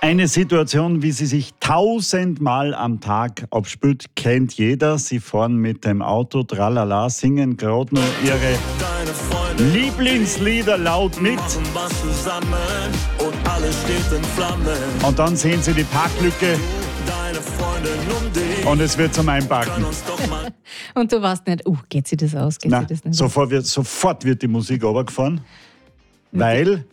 Eine Situation, wie sie sich 1000-mal am Tag abspült, kennt jeder. Sie fahren mit dem Auto, tralala, singen gerade nur ihre Lieblingslieder laut mit. Und dann sehen sie die Parklücke und es wird zum Einparken. Und du weißt nicht, geht sich das aus? Nein, sofort wird die Musik runtergefahren, weil...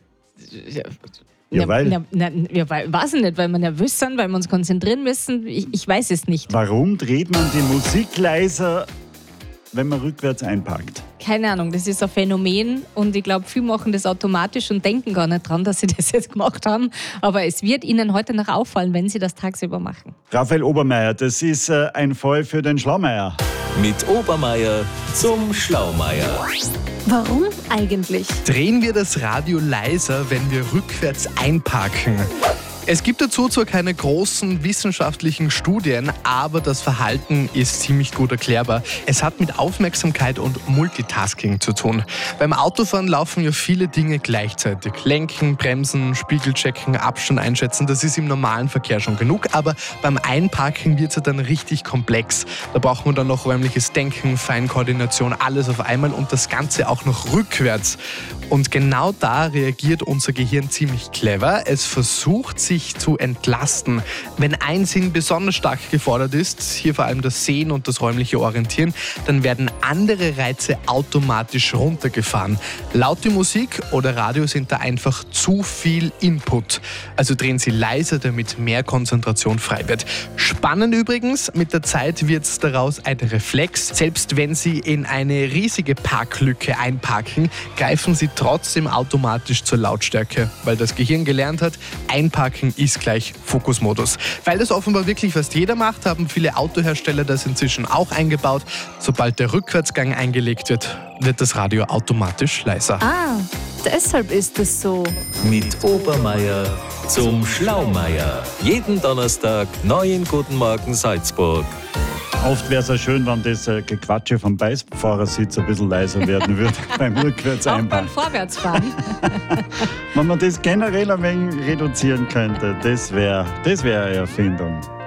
weiß ich nicht, weil wir nervös sind, weil wir uns konzentrieren müssen. Ich weiß es nicht. Warum dreht man die Musik leiser, wenn man rückwärts einparkt? Keine Ahnung, das ist ein Phänomen und ich glaube, viele machen das automatisch und denken gar nicht dran, dass sie das jetzt gemacht haben. Aber es wird ihnen heute noch auffallen, wenn sie das tagsüber machen. Raphael Obermeier, das ist ein Fall für den Schlaumeier. Mit Obermeier zum Schlaumeier. Warum eigentlich? Drehen wir das Radio leiser, wenn wir rückwärts einparken? Es gibt dazu zwar keine großen wissenschaftlichen Studien, aber das Verhalten ist ziemlich gut erklärbar. Es hat mit Aufmerksamkeit und Multitasking zu tun. Beim Autofahren laufen ja viele Dinge gleichzeitig. Lenken, bremsen, Spiegel checken, Abstand einschätzen, das ist im normalen Verkehr schon genug. Aber beim Einparken wird es ja dann richtig komplex. Da braucht man dann noch räumliches Denken, Feinkoordination, alles auf einmal und das Ganze auch noch rückwärts. Und genau da reagiert unser Gehirn ziemlich clever. Es versucht, sich zu entlasten. Wenn ein Sinn besonders stark gefordert ist, hier vor allem das Sehen und das räumliche Orientieren, dann werden andere Reize automatisch runtergefahren. Laute Musik oder Radio sind da einfach zu viel Input. Also drehen Sie leiser, damit mehr Konzentration frei wird. Spannend übrigens, mit der Zeit wird es daraus ein Reflex. Selbst wenn Sie in eine riesige Parklücke einparken, greifen Sie trotzdem automatisch zur Lautstärke, weil das Gehirn gelernt hat, einparken ist gleich Fokusmodus. Weil das offenbar wirklich fast jeder macht, haben viele Autohersteller das inzwischen auch eingebaut. Sobald der Rückwärtsgang eingelegt wird, wird das Radio automatisch leiser. Deshalb ist es so. Mit Obermeier zum Schlaumeier. Jeden Donnerstag neu in Guten Morgen Salzburg. Oft wäre es ja schön, wenn das Gequatsche vom Beifahrersitz ein bisschen leiser werden würde beim Rückwärts Auch einparken. beim Vorwärtsfahren. Wenn man das generell ein wenig reduzieren könnte, das wäre eine Erfindung.